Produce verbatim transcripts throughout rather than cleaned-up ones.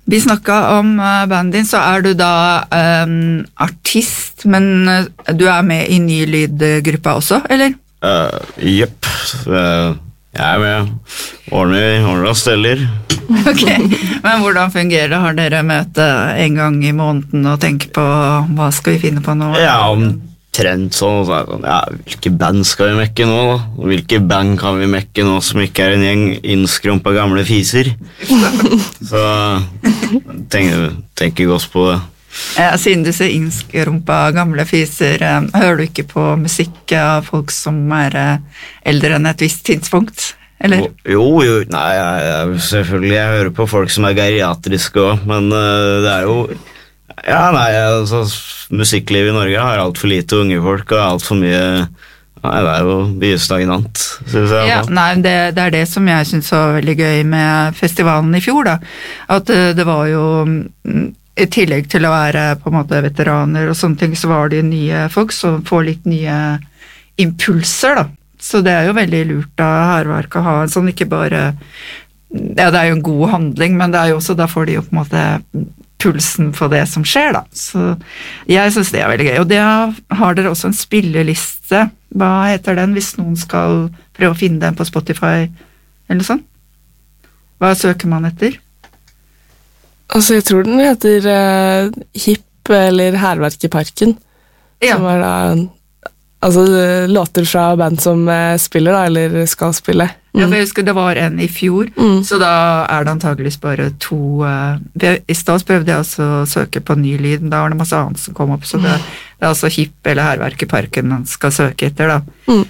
Vi snakket om uh, bandet din, så er du da um, artist, men uh, du er med i ny lydgruppa også, eller? Uh, Jepp, uh, jeg er med. Ordner, ordner og steller. Ok, men hvordan fungerer det? Har dere møte en gang i måneden og tenker på hva skal vi finne på nå? Ja, omtrent sånn, så er det sånn, ja, hvilke band skal vi mekke nå da? Og hvilke band kan vi mekke nå som ikke er en gjeng innskrumpa gamle fiser? Så tenker, tenker godt på det. Ja, siden du ser innskrumpa gamle fiser, hører du ikke på musikk av folk som er eldre enn et visst tidspunkt? Eller? Jo, jo, nei, jeg, jeg, selvfølgelig, jeg hører på folk som er geriatriske også, men uh, det er jo, ja, nei, altså, musikklivet i Norge har alt for lite unge folk, og alt for mye, nei, det er jo mye stagnant, synes jeg. Ja, nei, det, det er det som jeg synes var veldig gøy med festivalen i fjor, da, at uh, det var jo, i tillegg til å være på en måte veteraner og sånne ting, så var det nye folk som får litt nye impulser, da. Så det er jo veldig lurt av Hærverk å ha en sånn, ikke bare, ja, det er jo en god handling, men det er jo også, da får de jo på en måte pulsen på det som skjer, da. Så jeg synes det er veldig gøy, og det har dere også en spilleliste. Hva heter den, hvis noen skal prøve å finne den på Spotify, eller sånn? Hva søker man etter? Altså, jeg tror den heter uh, Hipp eller Hærverk i Parken, ja. Som er da... Altså låter fra band som eh, spiller da, eller skal spille. Mm. Ja, for jeg husker det var en i fjor, mm. så da er det antageligvis bare to... Uh, I stedet prøvde jeg også å søke på ny lyd, da var det masse annet som kom opp, så det, det er altså Hipp eller Hærverk i Parken man skal søke etter, da. Mm.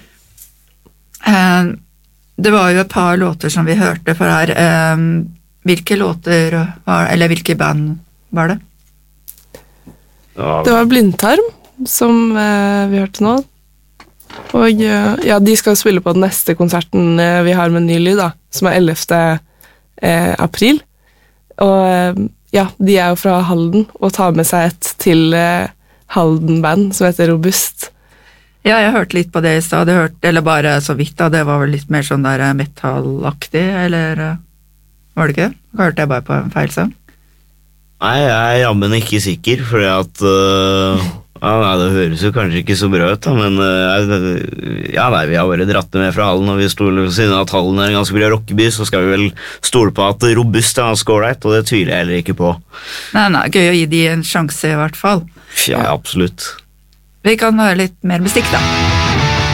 Uh, det var jo et par låter som vi hørte for her. Uh, hvilke låter, var, eller hvilke band var det? Det var Blindtarm, som uh, vi hørte nå. Og ja, de skal spille på den neste konserten vi har med ny lyd da, som er ellevte Eh, april. Og ja, de er jo fra Halden og tar med seg et til eh, Halden-band som heter Robust. Ja, jeg hørte litt på det i sted, hørt, eller bare så vidt da, det var vel litt mer sånn der metallaktig, eller var det ikke? Hørte jeg bare på en feil sang? Nei, jeg er jammen ikke sikker, fordi at... Uh... Ja, nei, det høres jo kanskje ikke så bra ut, da, men uh, ja, nei, vi har bare dratt det med fra Hallen, og vi stoler siden at Hallen er en ganske bra rockeby, så skal vi vel stole på at Robust er ganske ålreit, og det tviler jeg heller ikke på. Nei, nei, gøy å gi de en sjanse i hvert fall. Ja, absolutt. Vi kan høre litt mer musikk da.